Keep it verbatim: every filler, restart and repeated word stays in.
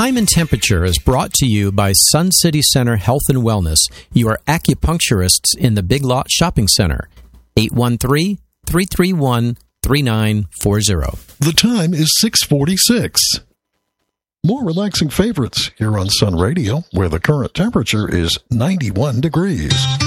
Time and Temperature is brought to you by Sun City Center Health and Wellness, your acupuncturists in the Big Lot Shopping Center. eight one three, three three one, three nine four zero. The time is six forty-six. More relaxing favorites here on Sun Radio, where the current temperature is ninety-one degrees.